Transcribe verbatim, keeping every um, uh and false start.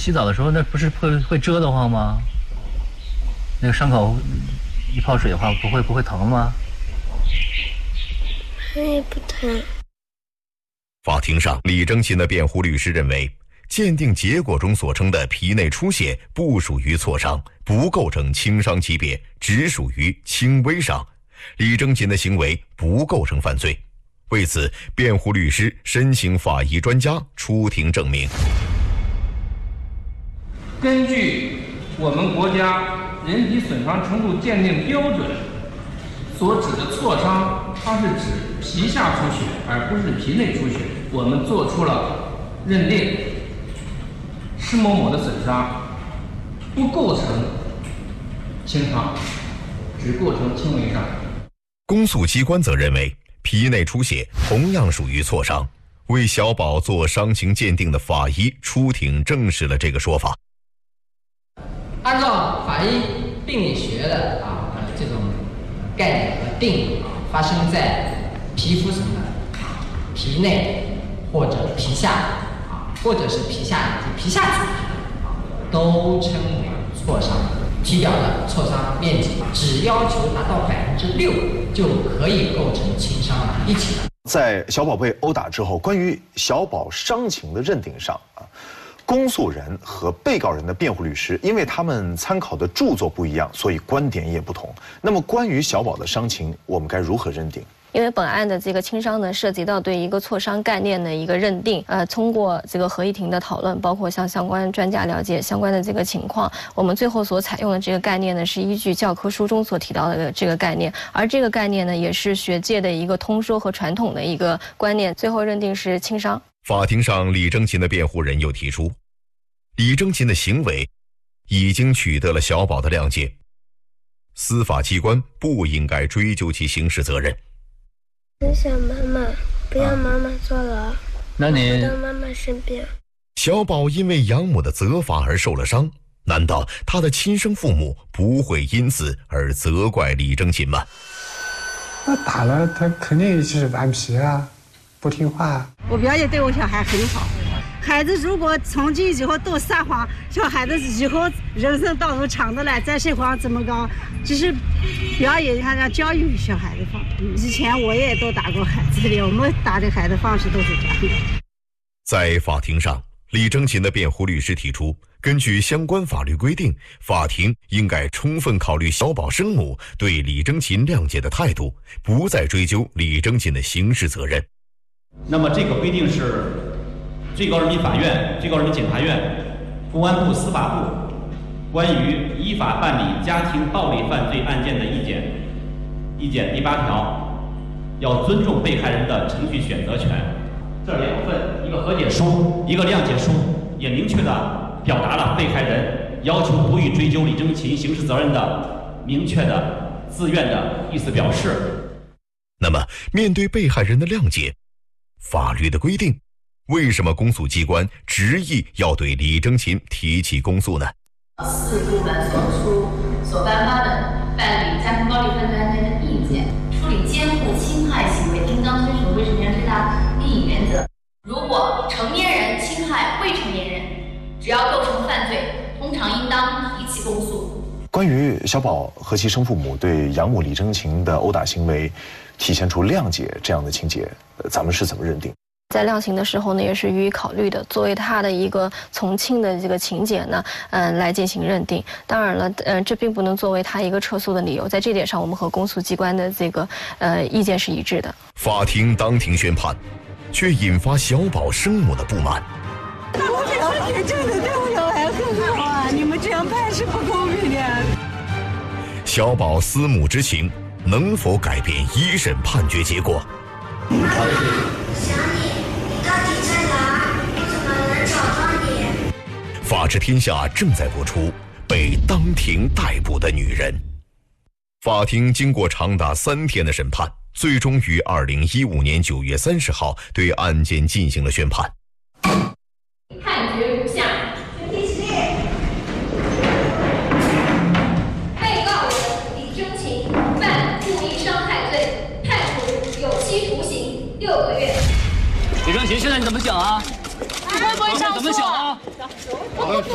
洗澡的时候，那不是会会蛰得慌吗？那个伤口一泡水的话，不会不会疼吗？ 也不疼。 法庭上，李征勤的辩护律师认为，鉴定结果中所称的皮内出血不属于挫伤，不构成轻伤级别，只属于轻微伤。李征勤的行为不构成犯罪。为此，辩护律师申请法医专家出庭证明。 根据我们国家人体损伤程度鉴定标准所指的挫伤，它是指皮下出血，而不是皮内出血。我们做出了认定，施某某的损伤不构成轻伤，只构成轻微伤。 公诉机关则认为，皮内出血同样属于挫伤。为小宝做伤情鉴定的法医出庭证实了这个说法。 按照法医病理学的啊呃这种概念和定义啊，发生在皮肤什么皮内或者皮下啊，或者是皮下以及皮下组织啊，都称为挫伤。体表的挫伤面积只要求达到百分之六，就可以构成轻伤了。一起。 在小宝被殴打之后，关于小宝伤情的认定上啊，公诉人和被告人的辩护律师，因为他们参考的著作不一样，所以观点也不同。那么，关于小宝的伤情，我们该如何认定？ 因为本案的这个轻伤呢，涉及到对一个挫伤概念的一个认定，呃，通过这个合议庭的讨论，包括向相关专家了解相关的这个情况，我们最后所采用的这个概念呢，是依据教科书中所提到的这个概念，而这个概念呢，也是学界的一个通说和传统的一个观念，最后认定是轻伤。 法庭上，李征勤的辩护人又提出，李征勤的行为已经取得了小宝的谅解，司法机关不应该追究其刑事责任。 很想妈妈，不要妈妈坐牢。啊、 那你到妈妈身边。 小宝因为养母的责罚而受了伤，难道他的亲生父母不会因此而责怪李征勤吗？ 那打了他肯定是顽皮啊，不听话。 我表姐对我小孩很好，孩子如果从今以后都撒谎，小孩子以后人生道路长的来，在社会上这么高，只是表演他让教育小孩的方。以前我也都打过孩子的，我们打的孩子方式都是这样的。 在法庭上，李征勤的辩护律师提出，根据相关法律规定，法庭应该充分考虑小宝生母对李征勤谅解的态度，不再追究李征勤的刑事责任。 那么这个规定是最高人民法院、最高人民检察院、公安部、司法部关于依法办理家庭暴力犯罪案件的意见，意见第八条，要尊重被害人的程序选择权。这两份，一个和解书，一个谅解书，也明确地表达了被害人要求不予追究李征勤刑事责任的明确的自愿的意思表示。 那么，面对被害人的谅解，法律的规定，为什么公诉机关执意要对李征勤提起公诉呢？ 四部门所出所颁发的办理家庭暴力犯罪案件的意见，处理监护侵害行为应当遵守未成年人最大利益原则。如果成年人侵害未成年人，只要构成犯罪，通常应当提起公诉。 关于小宝和其生父母对养母李征勤的殴打行为体现出谅解这样的情节，咱们是怎么认定？ 在量刑的时候呢，也是予以考虑的。作为他的一个从轻的这个情节呢，嗯、呃，来进行认定。当然了，呃，这并不能作为他一个撤诉的理由。在这点上，我们和公诉机关的这个呃意见是一致的。 法庭当庭宣判，却引发小宝生母的不满。 我表姐真的对我小孩很好啊，你们这样判是不公平的。 小宝思母之情能否改变一审判决结果？ 想你，你到底在哪？我怎么能找到你？ 法治天下正在播出《被当庭逮捕的女人》。法庭经过长达三天的审判，最终于二零一五年九月三十号对案件进行了宣判。 判决如下：第十列，被告人李征勤犯故意伤害罪，判处有期徒刑六个月。 李征勤，现在你怎么讲啊？ 你会不会上诉？ 怎么想啊？ 我不